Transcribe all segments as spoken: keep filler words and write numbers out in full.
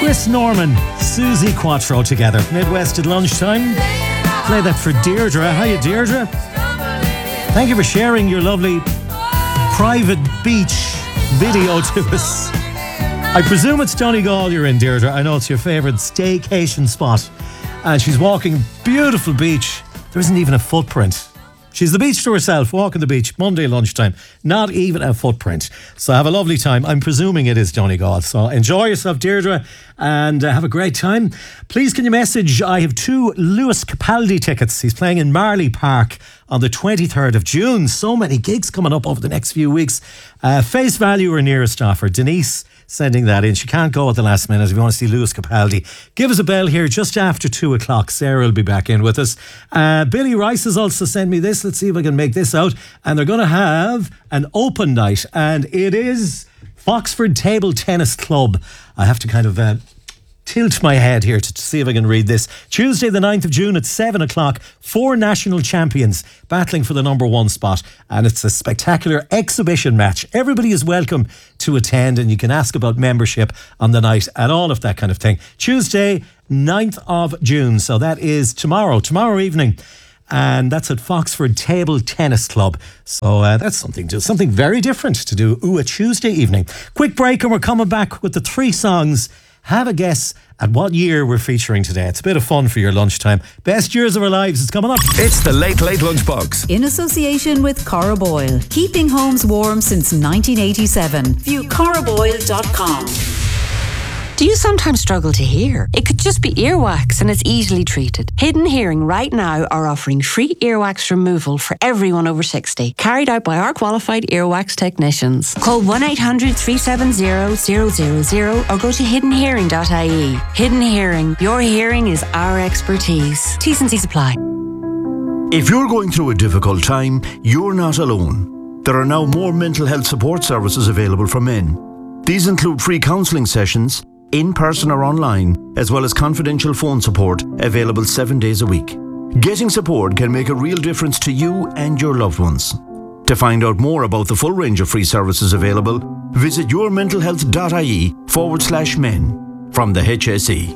Chris Norman, Susie Quattro together. Midwest at lunchtime. Play that for Deirdre. Hiya, Deirdre. Thank you for sharing your lovely private beach video to us. I presume it's Donegal you're in, Deirdre. I know it's your favourite staycation spot. And she's walking beautiful beach. There isn't even a footprint. She's the beach to herself, walking the beach, Monday lunchtime. Not even a footprint. So have a lovely time. I'm presuming it is Donegal. So enjoy yourself, Deirdre, and uh, have a great time. Please can you message, I have two Lewis Capaldi tickets. He's playing in Marley Park on the twenty-third of June. So many gigs coming up over the next few weeks. Uh, face value or nearest offer. Denise sending that in. She can't go at the last minute. If you want to see Lewis Capaldi, give us a bell here just after two o'clock. Sarah will be back in with us. Uh, Billy Rice has also sent me this. Let's see if I can make this out. And they're going to have an open night, and it is Foxford Table Tennis Club. I have to kind of uh, tilt my head here to, to see if I can read this. Tuesday the ninth of June at seven o'clock, four national champions battling for the number one spot, and it's a spectacular exhibition match. Everybody is welcome to attend, and you can ask about membership on the night and all of that kind of thing. Tuesday ninth of June, so that is tomorrow, tomorrow evening. And that's at Foxford Table Tennis Club. So uh, that's something to, something very different to do. Ooh, a Tuesday evening. Quick break and we're coming back with the three songs. Have a guess at what year we're featuring today. It's a bit of fun for your lunchtime. Best years of our lives is coming up. It's the Late Late Lunchbox. In association with Cora Boyle. Keeping homes warm since nineteen eighty-seven. View cora boyle dot com. Do you sometimes struggle to hear? It could just be earwax and it's easily treated. Hidden Hearing right now are offering free earwax removal for everyone over sixty, carried out by our qualified earwax technicians. Call one eight hundred, three seven zero, zero zero zero or go to hidden hearing dot I E. Hidden Hearing, your hearing is our expertise. T's and C's apply. If you're going through a difficult time, you're not alone. There are now more mental health support services available for men. These include free counselling sessions, in person or online, as well as confidential phone support available seven days a week. Getting support can make a real difference to you and your loved ones. To find out more about the full range of free services available, visit yourmentalhealth.ie forward slash men from the H S E.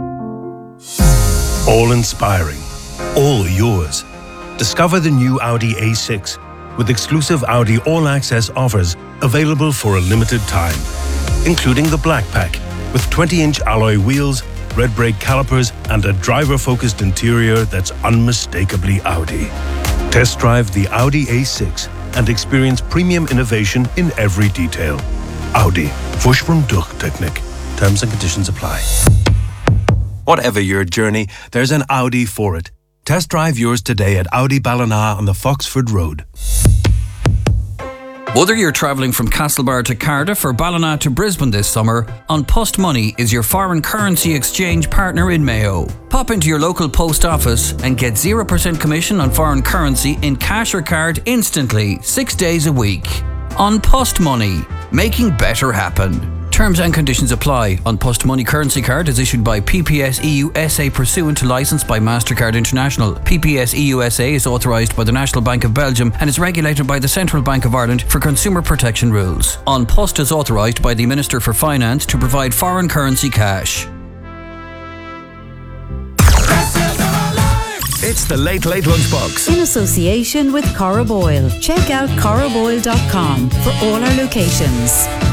All inspiring, all yours. Discover the new Audi A six with exclusive Audi All Access offers available for a limited time, including the Black Pack, with twenty-inch alloy wheels, red brake calipers, and a driver-focused interior that's unmistakably Audi. Test drive the Audi A six and experience premium innovation in every detail. Audi. Fusch from Durchtechnik. Terms and conditions apply. Whatever your journey, there's an Audi for it. Test drive yours today at Audi Ballina on the Foxford Road. Whether you're travelling from Castlebar to Cardiff or Ballina to Brisbane this summer, An Post Money is your foreign currency exchange partner in Mayo. Pop into your local post office and get zero percent commission on foreign currency in cash or card instantly, six days a week. An Post Money, making better happen. Terms and conditions apply. An Post Money currency card is issued by P P S E U S A pursuant to licence by MasterCard International. P P S E U S A is authorised by the National Bank of Belgium and is regulated by the Central Bank of Ireland for consumer protection rules. An Post is authorised by the Minister for Finance to provide foreign currency cash. It's the Late Late Lunchbox. In association with Cora Boyle. Check out cora boyle dot com for all our locations.